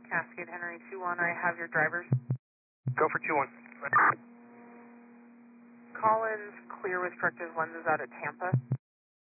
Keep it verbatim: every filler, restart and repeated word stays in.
Cascade Henry two one, I have your drivers. Go for two one. Collins, clear with corrective lenses out of Tampa.